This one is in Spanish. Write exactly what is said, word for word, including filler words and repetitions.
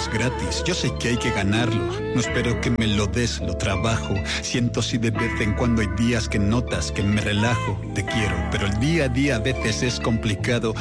es gratis, yo sé que hay que ganarlo. No espero que me lo des, lo trabajo. Siento si de vez en cuando hay días que notas que me relajo. Te quiero, pero el día a día a veces es complicado.